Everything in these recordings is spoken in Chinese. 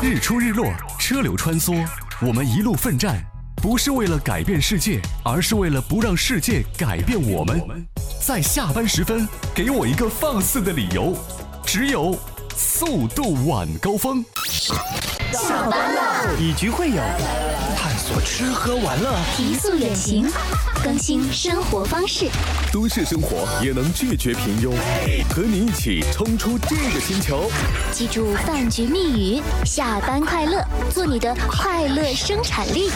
日出日落，车流穿梭，我们一路奋战，不是为了改变世界，而是为了不让世界改变我们。在下班时分，给我一个放肆的理由，只有速度晚高峰。 下班了， 以局会友，探索吃喝玩乐， 提速远行，更新生活方式。 都市生活也能拒绝平庸，和你一起冲出这个星球。 记住饭局密语：下班快乐，做你的快乐生产力。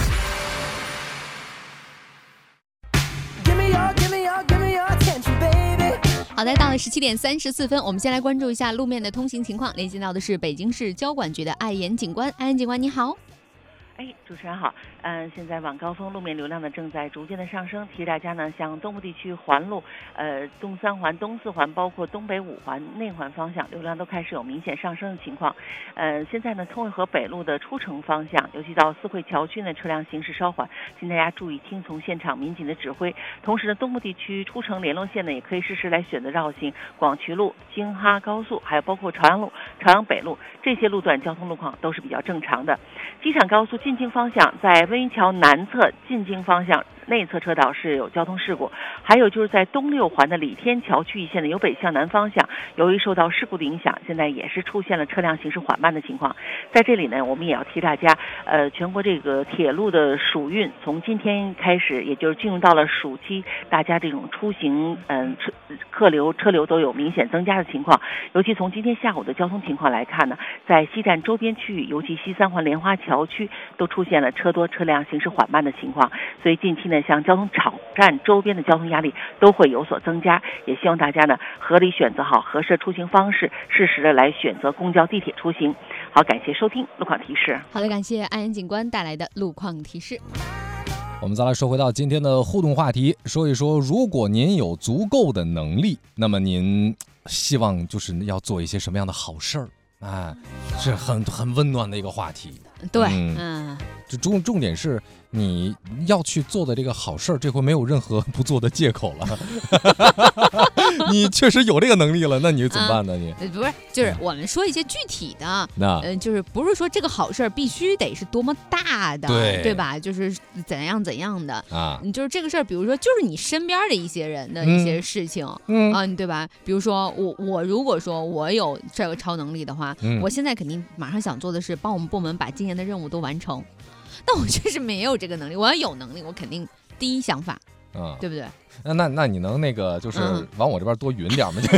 好的，到了17点34分，我们先来关注一下路面的通行情况。连线到的是北京市交管局的艾岩警官，艾岩警官你好。 主持人好。现在晚高峰路面流量呢正在逐渐的上升，提示大家呢向东部地区环路，东三环、东四环，包括东北五环、内环方向流量都开始有明显上升的情况。现在呢通惠河北路的出城方向，尤其到四惠桥区呢车辆行驶稍缓，请大家注意听从现场民警的指挥。同时呢，东部地区出城联络线呢也可以适时来选择绕行广渠路、京哈高速，还有包括朝阳路、朝阳北路这些路段交通路况都是比较正常的。机场高速进京方向，在温榆桥南侧进京方向内侧车道是有交通事故，还有就是在东六环的李天桥区域线的由北向南方向，由于受到事故的影响，现在也是出现了车辆行驶缓慢的情况。在这里呢，我们也要提大家，全国这个铁路的暑运从今天开始，也就是进入到了暑期，大家这种出行车流都有明显增加的情况。尤其从今天下午的交通情况来看呢，在西站周边区域，尤其西三环莲花桥区都出现了车多车辆行驶缓慢的情况，所以近期呢，像交通场站周边的交通压力都会有所增加，也希望大家呢合理选择好合适的出行方式，适时的来选择公交、地铁出行。好，感谢收听路况提示。 好的，感谢艾岩警官带来的路况提示。 我们再来说回到今天的互动话题，说一说，如果您有足够的能力，那么您希望就是要做一些什么样的好事儿啊？是很温暖的一个话题。 对， 就重点是你要去做的这个好事儿，这回没有任何不做的借口了。你确实有这个能力了，那你怎么办呢？你不是，就是我们说一些具体的，就是不是说这个好事儿必须得是多么大的，对吧？就是怎样的啊？你就是这个事儿，比如说就是你身边的一些人的一些事情，对吧？比如说我如果说我有这个超能力的话，我现在肯定马上想做的是帮我们部门把今年的任务都完成。但我确实没有这个能力，我要有能力，我肯定第一想法，对不对？ 那你能那个就是往我这边多匀点吗？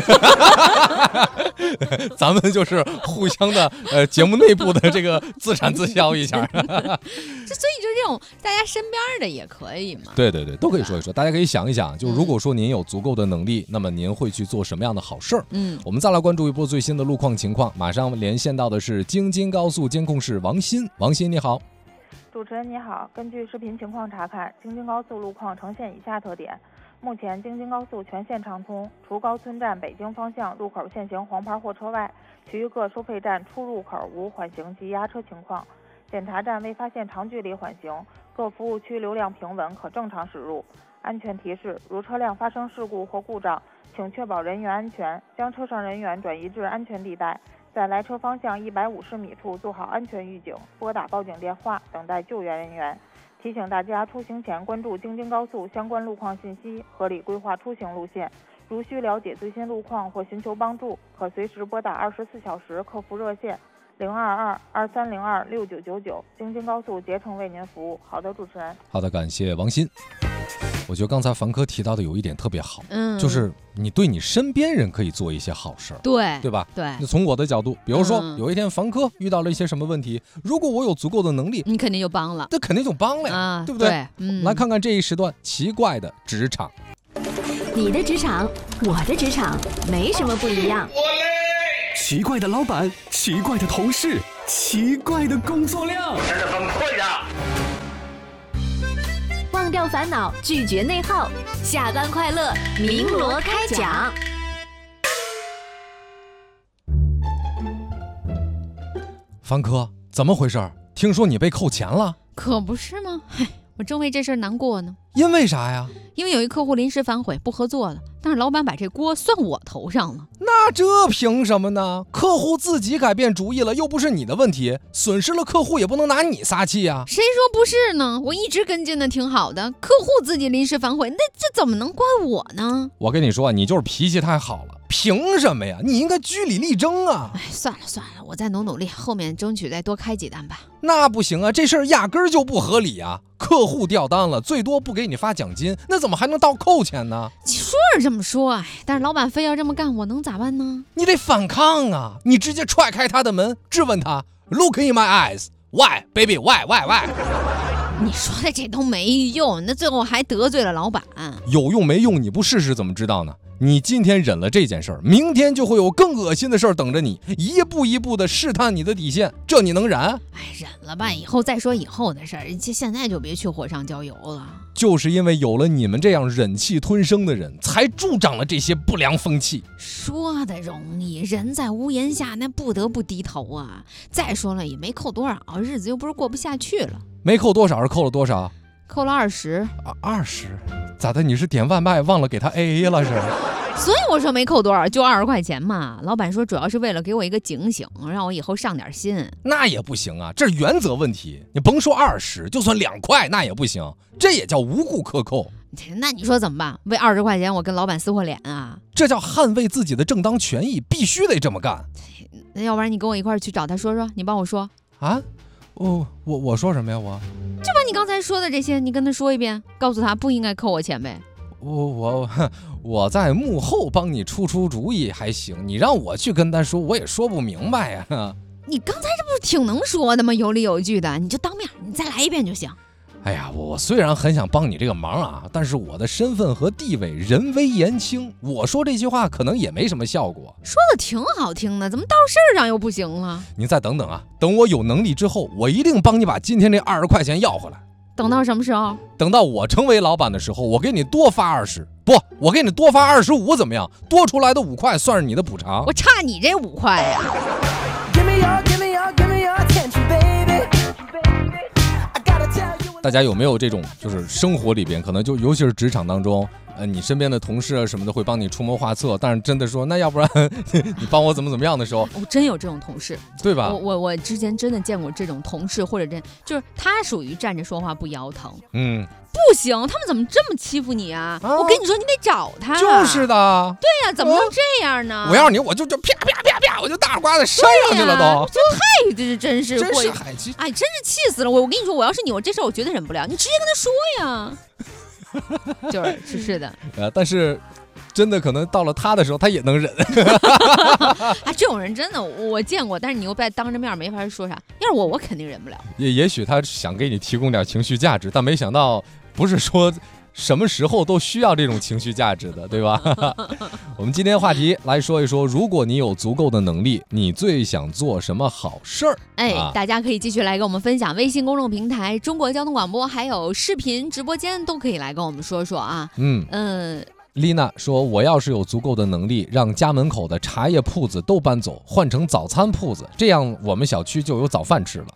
咱们就是互相的节目内部的这个自产自销一下。所以就这种大家身边的也可以嘛。 对，都可以说一说，大家可以想一想，就如果说您有足够的能力，那么您会去做什么样的好事儿？我们再来关注一波最新的路况情况，马上连线到的是京津高速监控室王鑫。王鑫你好。 主持人你好，根据视频情况查看，京津高速路况呈现以下特点。目前京津高速全线畅通，除高村站北京方向入口限行黄牌货车外，其余各收费站出入口无缓行及压车情况。检查站未发现长距离缓行，各服务区流量平稳，可正常驶入。安全提示：如车辆发生事故或故障，请确保人员安全，将车上人员转移至安全地带。在来车方向150米处做好安全预警，拨打报警电话，等待救援人员。提醒大家出行前关注京津高速相关路况信息，合理规划出行路线。如需了解最新路况或寻求帮助，可随时拨打24小时客服热线022-2302-6999，京津高速竭诚为您服务。好的，主持人。 好的，感谢王鑫。我觉得刚才凡科提到的有一点特别好，就是你对你身边人可以做一些好事儿，对吧？ 对。 那从我的角度，比如说有一天凡科遇到了一些什么问题，如果我有足够的能力， 你肯定就帮了， 这肯定就帮了呀，对不对？来看看这一时段奇怪的职场。 你的职场，我的职场，没什么不一样。 奇怪的老板，奇怪的同事，奇怪的工作量，真的崩溃了。 忘掉烦恼，拒绝内耗，下班快乐，鸣锣开讲。 凡科，怎么回事？听说你被扣钱了？ 可不是吗？我正为这事儿难过呢。 因为啥呀？ 因为有一客户临时反悔不合作了，但是老板把这锅算我头上了。 那这凭什么呢？客户自己改变主意了，又不是你的问题，损失了客户也不能拿你撒气啊。 谁说不是呢？我一直跟进的挺好的，客户自己临时反悔，那这怎么能怪我呢？ 我跟你说，你就是脾气太好了，凭什么呀？你应该据理力争啊。 算了，我再努力，后面争取再多开几单吧。 那不行啊，这事儿压根儿就不合理啊。客户掉单了，最多不给你发奖金，那怎么还能倒扣钱呢？ 你说是这么说，但是老板非要这么干，我能咋办呢？ 你得反抗啊！你直接踹开他的门，质问他 ：“Look in my eyes, why, baby, why？” 你说的这都没用，那最后还得罪了老板。 有用没用，你不试试怎么知道呢？你今天忍了这件事儿，明天就会有更恶心的事儿等着你，一步一步的试探你的底线，这你能忍？ 忍了吧，以后再说以后的事儿，现在就别去火上浇油了。 就是因为有了你们这样忍气吞声的人，才助长了这些不良风气。 说的容易，人在屋檐下，那不得不低头啊。再说了，也没扣多少，日子又不是过不下去了。 没扣多少是扣了多少？ 扣了20。 20？咋的？你是点外卖忘了给他 AA 了是？ 所以我说没扣多少，就20块钱嘛。老板说主要是为了给我一个警醒，让我以后上点心。 那也不行啊，这是原则问题。你甭说20，就算2块那也不行，这也叫无故克扣。 那你说怎么办？为20块钱我跟老板撕破脸啊？ 这叫捍卫自己的正当权益，必须得这么干。 那要不然你跟我一块去找他说说，你帮我说啊？我说什么呀？ 就把你刚才说的这些，你跟他说一遍，告诉他不应该扣我钱呗。 我在幕后帮你出主意还行，你让我去跟他说，我也说不明白呀。 你刚才这不是挺能说的吗？有理有据的，你就当面，你再来一遍就行。 哎呀，我虽然很想帮你这个忙啊，但是我的身份和地位人微言轻，我说这句话可能也没什么效果。 说的挺好听的，怎么到事儿上又不行了？ 你再等等啊，等我有能力之后，我一定帮你把今天这20块钱要回来。 等到什么时候？等到我成为老板的时候，我给你多发20，不，我给你多发25，怎么样？多出来的5块算是你的补偿。 我差你这5块呀。 大家有没有这种，就是生活里边可能就尤其是职场当中，你身边的同事什么的会帮你出谋划策，但是真的说那要不然你帮我怎么样的时候， 真有这种同事， 对吧？ 我之前真的见过这种同事，或者就是他属于站着说话不腰疼，不行，他们怎么这么欺负你啊？我跟你说，你得找他。 就是的。 对呀，怎么能这样呢？ 我要是你，我就啪啪啪啪，我就大瓜子扇上去了都。 这真是海气！ 哎，真是气死了我！我跟你说，我要是你，我这事儿我绝对忍不了，你直接跟他说呀。是的。 但是真的可能到了他的时候，他也能忍。 这种人真的我见过，但是你又在当着面没法说啥。要是我肯定忍不了。 也许他想给你提供点情绪价值，但没想到不是说什么时候都需要这种情绪价值的，对吧？我们今天话题来说一说，如果你有足够的能力，你最想做什么好事儿？ 大家可以继续来跟我们分享，微信公众平台、中国交通广播，还有视频直播间都可以来跟我们说说啊。 丽娜说，我要是有足够的能力，让家门口的茶叶铺子都搬走，换成早餐铺子，这样我们小区就有早饭吃了。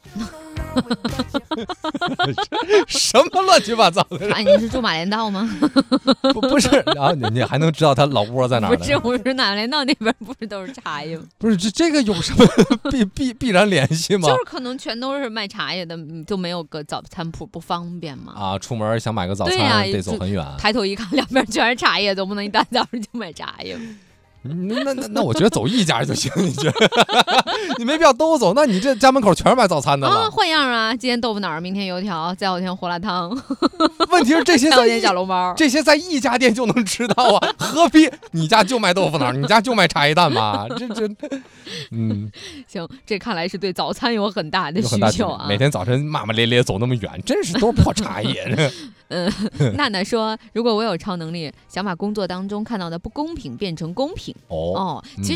什么乱七八糟的？ 你是住马连道吗？ 不是，然后你还能知道他老窝在哪儿？ 不是，我说马连道那边不是都是茶叶吗？ 不是，这个有什么必然联系吗？ 就是可能全都是卖茶叶的，就没有个早餐铺不方便吗？ 出门想买个早餐得走很远。 抬头一看，两边全是茶叶，总不能一大早上就买茶叶。 那我觉得走一家就行，你觉得？你没必要都走，那你这家门口全是卖早餐的了。 换样啊！今天豆腐脑，明天油条，再后天胡辣汤。 问题是这些在小笼包， 这些在一家店就能吃到啊，何必你家就卖豆腐脑，你家就卖茶叶蛋嘛？ 行，这看来是对早餐有很大的需求啊。 每天早晨骂骂咧咧走那么远，真是都是破茶叶。 娜娜说，如果我有超能力，想把工作当中看到的不公平变成公平。其实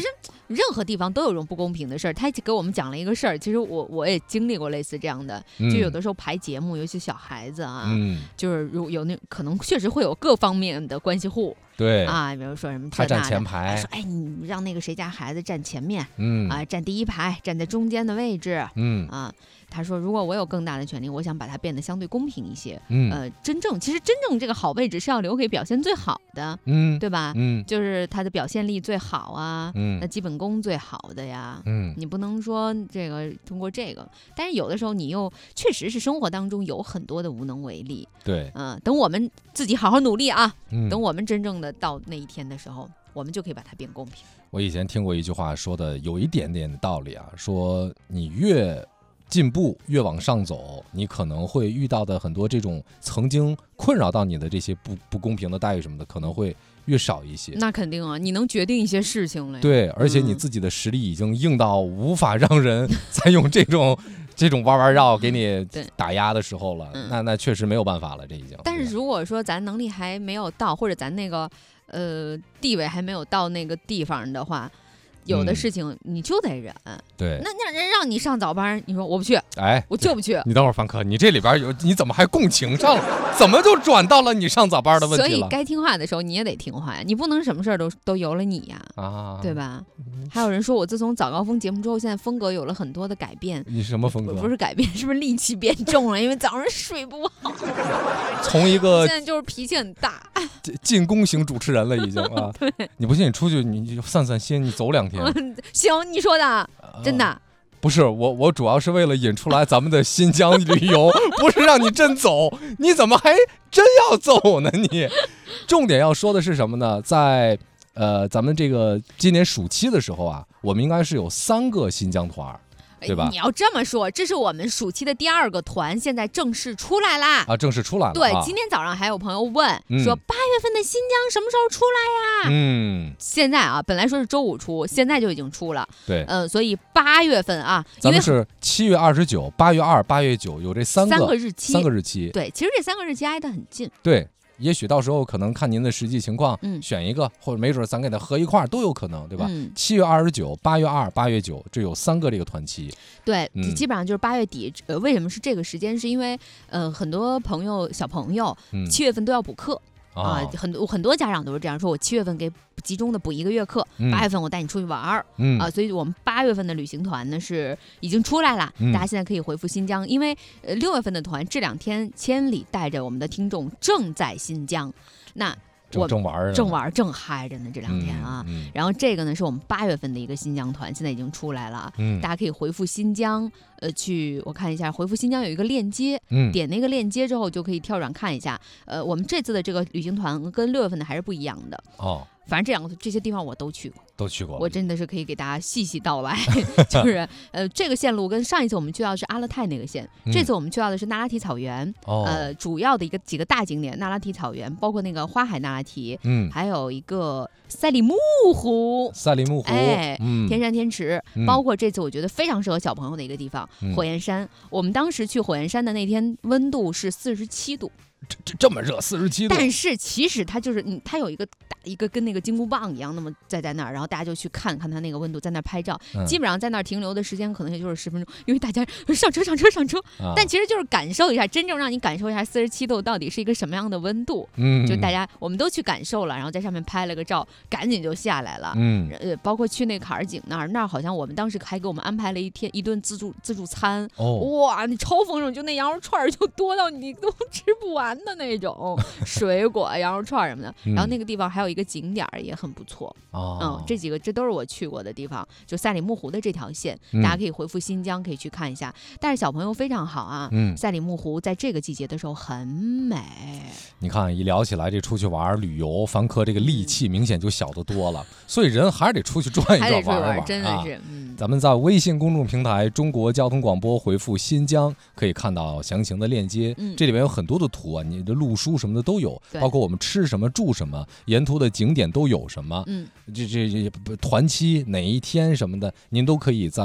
任何地方都有这种不公平的事儿。他给我们讲了一个事儿，其实我也经历过类似这样的，就有的时候排节目，尤其小孩子啊，就是有那可能确实会有各方面的关系户。 对啊，比如说什么他站前排， 说哎，你让那个谁家孩子站前面，站第一排，站在中间的位置，他说如果我有更大的权利，我想把它变得相对公平一些，其实真正这个好位置是要留给表现最好的，对吧？就是他的表现力最好啊，那基本功最好的呀，你不能说这个通过这个，但是有的时候你又确实是生活当中有很多的无能为力， 对， 等我们自己好好努力啊，等我们真正的到那一天的时候，我们就可以把它变公平。 我以前听过一句话说的有一点点的道理啊，说你越进步越往上走，你可能会遇到的很多这种曾经困扰到你的这些不公平的待遇什么的，可能会越少一些。 那肯定啊，你能决定一些事情了。 对，而且你自己的实力已经硬到无法让人再用这种弯绕给你打压的时候了，那确实没有办法了，这已经。 但是如果说咱能力还没有到，或者咱那个地位还没有到那个地方的话，有的事情你就得忍。 对， 那人让你上早班，你说我不去， 哎， 我就不去。 你等会儿，范科，你这里边你怎么还共情上了？怎么就转到了你上早班的问题了？ 所以该听话的时候你也得听话呀，你不能什么事儿都由了你呀，对吧？还有人说我自从早高峰节目之后，现在风格有了很多的改变。 你什么风格？ 不是改变，是不是戾气变重了？因为早上睡不好， 从一个现在就是脾气很大， 进攻型主持人了已经啊。 对， 你不信你出去你就散散心，你走2天。 行，你说的真的。 不是我主要是为了引出来咱们的新疆旅游，不是让你真走，你怎么还真要走呢？你重点要说的是什么呢？在咱们这个今年暑期的时候啊，我们应该是有3个新疆团，对吧？ 你要这么说，这是我们暑期的第2个团，现在正式出来啦！ 啊，正式出来了。 对，今天早上还有朋友问说，8月份的新疆什么时候出来呀？现在啊，本来说是周5出，现在就已经出了。 对， 所以8月份啊， 咱们是7月29、8月2、8月9，有这3个日期。3个日期。 对，其实这3个日期挨得很近。 对。也许到时候可能看您的实际情况，选一个，或者没准咱给它合一块都有可能，对吧？7月29、8月2、8月9，这有3个这个团期。 对，基本上就是8月底。为什么是这个时间？是因为很多小朋友7月份都要补课。很多家长都是这样说，我7月份给集中的补1个月课，8月份我带你出去玩儿，所以我们8月份的旅行团呢是已经出来了，大家现在可以回复新疆，因为6月份的团这2天千里带着我们的听众正在新疆，那正玩正嗨着呢这2天啊，然后这个呢是我们8月份的一个新疆团，现在已经出来了，大家可以回复新疆，我看一下，回复新疆有一个链接，点那个链接之后就可以跳转看一下，我们这次的这个旅行团跟6月份的还是不一样的哦。反正这些地方我都去过，我真的是可以给大家细细道来。就是这个线路跟上一次我们去到的是阿勒泰那个线，这次我们去到的是纳拉提草原。主要的几个大景点，纳拉提草原，包括那个花海纳拉提，还有一个赛里木湖，天山天池，包括这次我觉得非常适合小朋友的一个地方，火焰山。我们当时去火焰山的那天温度是47度。 这么热，47度。 但是其实它就是它有一个跟那个金箍棒一样，那么在那儿，然后大家就去看看它那个温度，在那儿拍照。基本上在那儿停留的时间可能也就是10分钟，因为大家上车。但其实就是感受一下，真正让你感受一下47度到底是一个什么样的温度。就大家我们都去感受了，然后在上面拍了个照，赶紧就下来了。包括去那个坎儿井那儿好像我们当时还给我们安排了一顿自助餐。哇，你超丰盛，就那羊肉串就多到你都吃不完的那种水果、羊肉串什么的，然后那个地方还有一个景点也很不错。这都是我去过的地方，就赛里木湖的这条线，大家可以回复新疆，可以去看一下。但是小朋友非常好啊，赛里木湖在这个季节的时候很美。 你看一聊起来这出去玩旅游，凡客这个戾气明显就小得多了，所以人还是得出去转一转，玩一玩， 真的是。 咱们在微信公众平台中国交通广播回复新疆，可以看到详情的链接。这里面有很多的图啊，你的路书什么的都有，包括我们吃什么住什么，沿途的景点都有什么。这团期哪一天什么的，您都可以在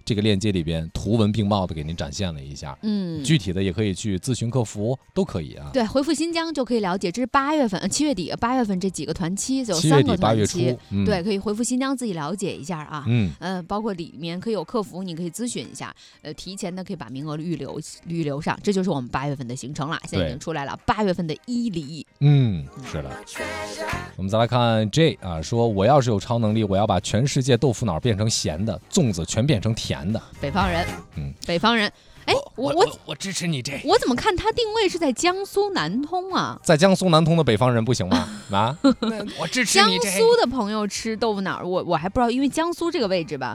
这个链接里边图文并茂的给您展现了一下。具体的也可以去咨询客服，都可以啊。 对，回复新疆就可以了解，这是7月底8月份这几个团期，有3个团期。对，可以回复新疆自己了解一下啊。包括里面可以有客服，你可以咨询一下。提前呢可以把名额预留上，这就是我们8月份的行程了。现在已经出来了，8月份的1礼。 是的。我们再来看 J 啊，说我要是有超能力，我要把全世界豆腐脑变成咸的，粽子全变成甜的。 北方人，北方人。哎， 我支持你这。 我怎么看他定位是在江苏南通啊？ 在江苏南通的北方人不行吗？啊，我支持你这。 江苏的朋友吃豆腐脑，我还不知道，因为江苏这个位置吧，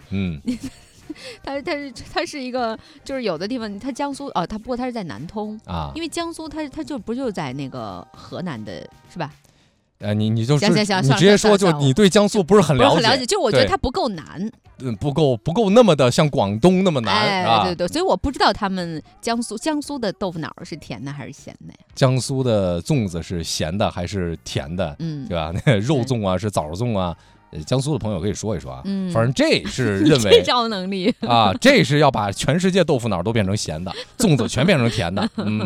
它是一个，就是有的地方，它江苏不过它是在南通啊，因为江苏它就不就在那个河南的是吧？ 你就行， 你直接说，就你对江苏不是很了解， 就我觉得它不够难， 不够那么的像广东那么难， 对，所以我不知道他们江苏的豆腐脑是甜的还是咸的呀？ 江苏的粽子是咸的还是甜的？对吧？那肉粽啊是枣粽啊。江苏的朋友可以说一说啊，反正这是认为这招能力啊，这是要把全世界豆腐脑都变成咸的，粽子全变成甜的。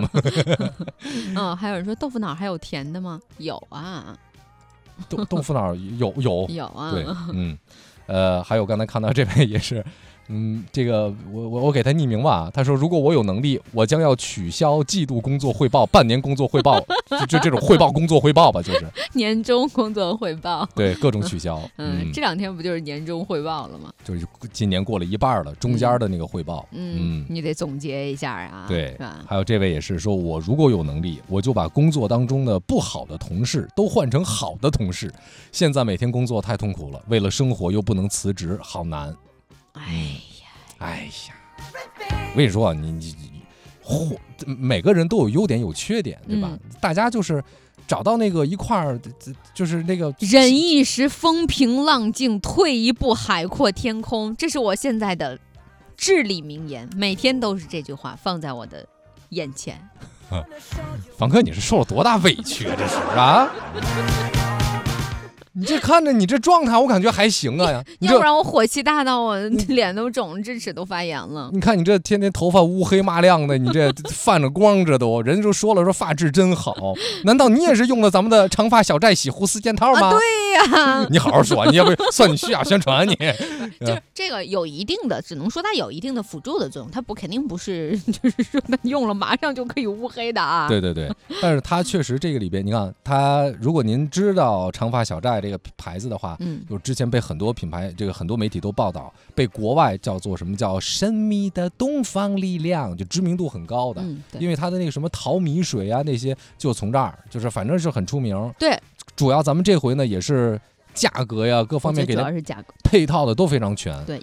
还有人说豆腐脑还有甜的吗？有啊， 豆腐脑有啊， 对，还有刚才看到这位也是。这个我给他匿名吧。他说，如果我有能力，我将要取消季度工作汇报、半年工作汇报，就这种汇报工作汇报吧，就是年终工作汇报， 对，各种取消。 这2天不就是年终汇报了吗？ 就是今年过了一半了，中间的那个汇报， 你得总结一下啊。 对，还有这位也是说，我如果有能力，我就把工作当中的不好的同事都换成好的同事。现在每天工作太痛苦了，为了生活又不能辞职，好难。哎呀，我跟你说啊，每个人都有优点有缺点，对吧？大家就是找到那个一块儿，就是那个忍一时风平浪静，退一步海阔天空，这是我现在的至理名言，每天都是这句话放在我的眼前。 房客，你是受了多大委屈啊？这是啊。你这看着你这状态，我感觉还行啊呀， 要不然我火气大到我脸都肿，智齿都发炎了。 你看你这天天头发乌黑麻亮的，你这泛着光着都，人就说了说发质真好，难道你也是用了咱们的长发小寨洗护4件套吗？ 对呀， 你好好说，你要不算你虚假宣传你。 就是这个有一定的，只能说它有一定的辅助的作用，它肯定不是就是说它用了马上就可以乌黑的啊。 对，但是它确实这个里边，你看它，如果您知道长发小寨这个牌子的话，就之前被很多品牌，这个很多媒体都报道，被国外叫做什么叫神秘的东方力量，就知名度很高的，因为它的那个什么淘米水啊那些就从这儿，就是反正是很出名。 对， 主要咱们这回呢也是价格呀各方面给它配套的都非常全。 对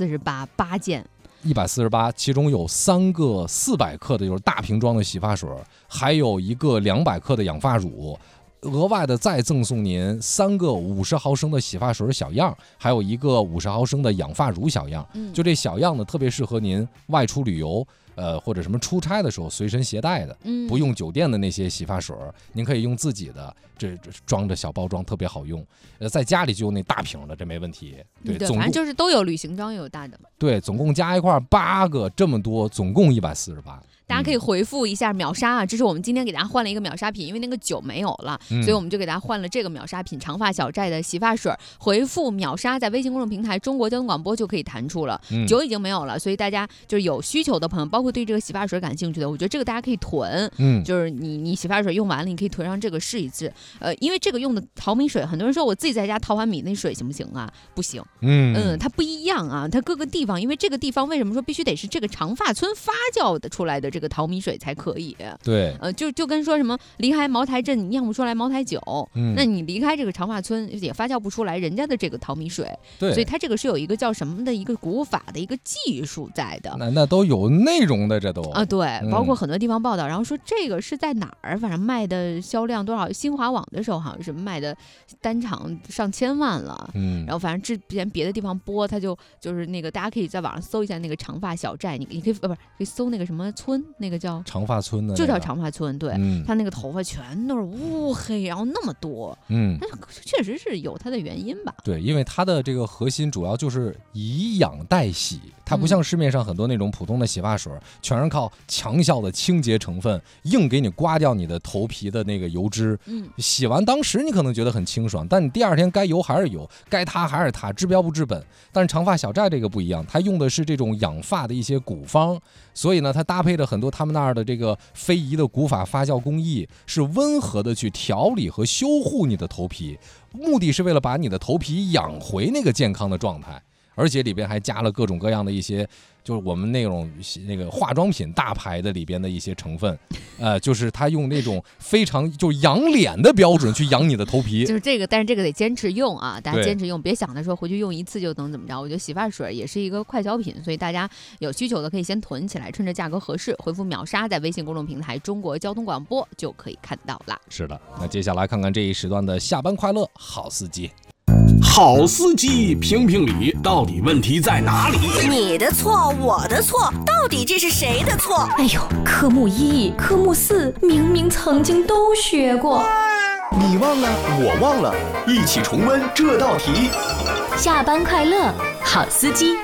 ，148件。 148，其中有3个400克的，就是大瓶装的洗发水，还有一个200克的养发乳。额外的再赠送您3个50毫升的洗发水小样，还有一个50毫升的养发乳小样。就这小样呢，特别适合您外出旅游，或者什么出差的时候随身携带的，不用酒店的那些洗发水，您可以用自己的，这装着小包装特别好用。在家里就用那大瓶的，这没问题。对， 反正就是都有旅行装，也有大的嘛。 对，总共加一块8个，这么多，总共148。 大家可以回复一下秒杀啊，这是我们今天给大家换了一个秒杀品，因为那个酒没有了，所以我们就给大家换了这个秒杀品长发小寨的洗发水。回复秒杀，在微信公众平台中国交通广播就可以弹出了。酒已经没有了，所以大家就是有需求的朋友，包括对这个洗发水感兴趣的，我觉得这个大家可以囤。就是你洗发水用完了，你可以囤上这个试一次。因为这个用的淘米水，很多人说我自己在家淘完米那水行不行啊？不行。它不一样啊，它各个地方，因为这个地方为什么说必须得是这个长发村发酵的出来的这个淘米水才可以。 对， 就跟说什么离开茅台镇你酿不出来茅台酒，那你离开这个长发村也发酵不出来人家的这个淘米水。 对， 所以它这个是有一个叫什么的一个古法的一个技术在的。 那都有内容的，这都啊，对，包括很多地方报道，然后说这个是在哪儿，反正卖的销量多少，新华网的时候好像是卖的单场上千万了。然后反正之前别的地方播，它就是那个大家可以在网上搜一下那个长发小寨，你可以可以搜那个什么村那个叫长发村的、 就叫长发村，对，他那个头发全都是乌黑，然后那么多，但确实是有它的原因吧？ 对，因为它的这个核心主要就是以养代洗，它不像市面上很多那种普通的洗发水，全是靠强效的清洁成分，硬给你刮掉你的头皮的那个油脂。洗完当时你可能觉得很清爽，但你第二天该油还是油，该塌还是塌，治标不治本。但是长发小寨这个不一样，它用的是这种养发的一些古方，所以呢，它搭配着很多他们那儿的这个非遗的古法发酵工艺，是温和的去调理和修护你的头皮，目的是为了把你的头皮养回那个健康的状态。而且里边还加了各种各样的一些，就是我们那个化妆品大牌的里边的一些成分，就是它用那种非常就是养脸的标准去养你的头皮， 就是这个，但是这个得坚持用啊，大家坚持用，别想着说回去用一次就能怎么着。我觉得洗发水也是一个快消品，所以大家有需求的可以先囤起来，趁着价格合适，回复秒杀在微信公众平台中国交通广播就可以看到了。 是的，那接下来看看这一时段的下班快乐好司机。 好司机评评理，到底问题在哪里？ 你的错，我的错，到底这是谁的错？ 哎呦，科目1、科目4明明曾经都学过， 你忘了，我忘了，一起重温这道题。 下班快乐，好司机。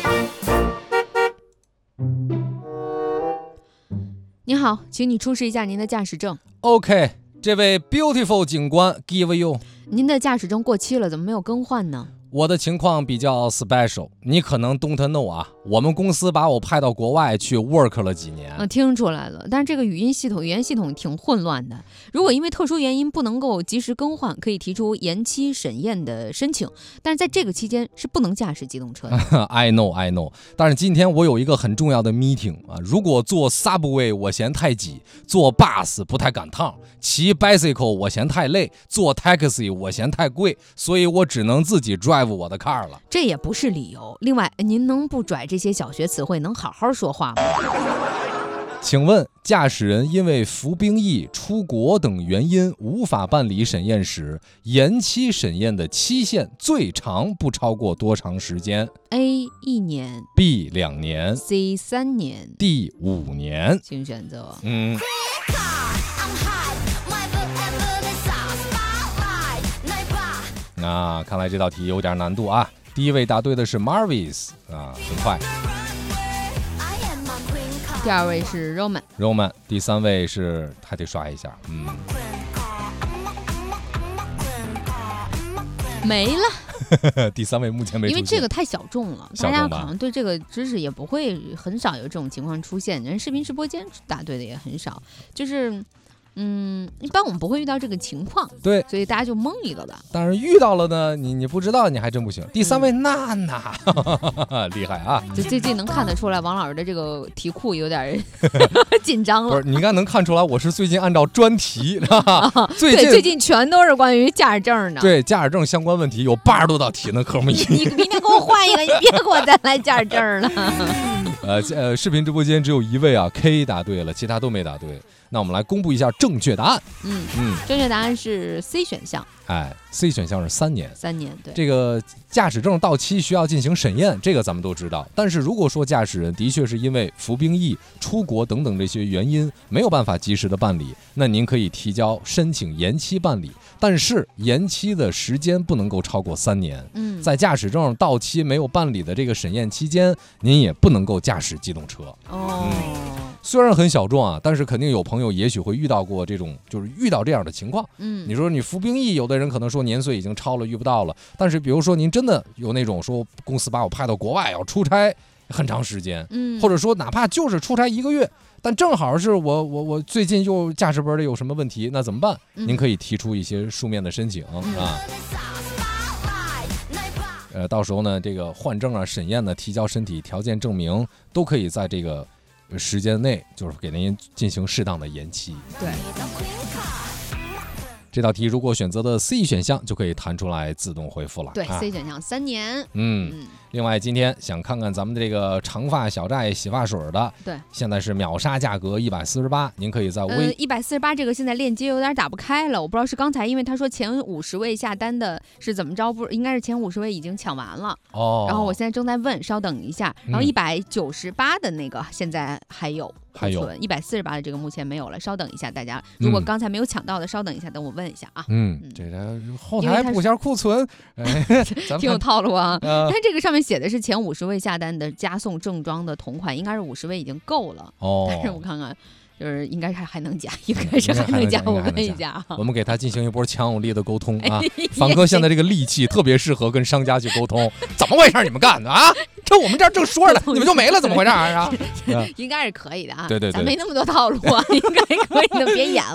你好，请你出示一下您的驾驶证。 OK， 这位 beautiful 警官 give you。 您的驾驶证过期了，怎么没有更换呢？ 我的情况比较 special， 你可能 don't know 啊。我们公司把我派到国外去 work 了几年。 听出来了，但是这个语言系统挺混乱的。如果因为特殊原因不能够及时更换，可以提出延期审验的申请，但是在这个期间是不能驾驶机动车的。 I know， 但是今天我有一个很重要的 meeting 啊，如果坐 subway 我嫌太挤，坐 bus 不太赶趟，骑 bicycle 我嫌太累，坐 taxi 我嫌太贵，所以我只能自己 drive 我的 car 了。 这也不是理由。另外，您能不拽这些小学词汇，能好好说话吗？ 请问驾驶人因为服兵役、出国等原因无法办理审验时，延期审验的期限最长不超过多长时间？ A 1年， B 2年， C 3年， D 5年。 请选择。 那看来这道题有点难度啊。第一位答对的是 Marvis 啊，很快。 第二位是 Roman， 第三位是还得刷一下， 没了。 第三位目前没出现， 因为这个太小众了，大家可能对这个知识也不会很少有这种情况出现。人视频直播间答对的也很少，就是一般我们不会遇到这个情况， 对， 所以大家就蒙一个吧。 但是遇到了呢，你不知道，你还真不行。第三位娜娜，厉害啊！ 就最近能看得出来，王老师的这个题库有点紧张了。 不是，你应该能看出来，我是最近按照专题， 最近全都是关于驾驶证的。 对，驾驶证相关问题有80多道题呢，科目1。 你明天给我换一个，你别给我再来驾驶证了。 视频直播间只有一位啊 K 答对了，其他都没答对。那我们来公布一下正确答案。 正确答案是 C 选项。 C 选项是3年。 3年，对。 这个驾驶证到期需要进行审验，这个咱们都知道。但是如果说驾驶人的确是因为服兵役、出国等等这些原因没有办法及时的办理，那您可以提交申请延期办理，但是延期的时间不能够超过3年。在驾驶证到期没有办理的这个审验期间，您也不能够驾驶机动车。虽然很小众啊，但是肯定有朋友也许会遇到过这种，就是遇到这样的情况。你说你服兵役，有的人可能说年岁已经超了，遇不到了。但是比如说您真的有那种说公司把我派到国外要出差很长时间，或者说哪怕就是出差1个月，但正好是我最近又驾驶本里有什么问题，那怎么办？您可以提出一些书面的申请啊。到时候呢，这个换证啊、审验呢、提交身体条件证明，都可以在这个时间内，就是给您进行适当的延期。 对。 这道题如果选择的 C 选项，就可以弹出来自动回复了。 对，C 选项3年。 另外今天想看看咱们的这个长发小寨洗发水的， 对， 现在是秒杀价格148，您可以在 148这个现在链接有点打不开了，我不知道是刚才因为他说前50位下单的是怎么着，不应该是前50位已经抢完了然后我现在正在问，稍等一下。然后198的那个现在还有148的这个目前没有了，稍等一下大家，如果刚才没有抢到的稍等一下，等我问一下啊。 这个后台补下库存， 挺有套路啊。但这个上面写的是前50位下单的加送正装的同款，应该是50位已经够了但是我看看就是应该是还能加，应该是还能加，我问一下我们给他进行一波强有力的沟通啊。凡哥现在这个戾气特别适合跟商家去沟通，怎么回事你们干的啊？这我们这儿正说着呢，你们就没了，怎么回事啊？ 应该是可以的啊。 对， 咱没那么多套路啊，应该可以的，别演了。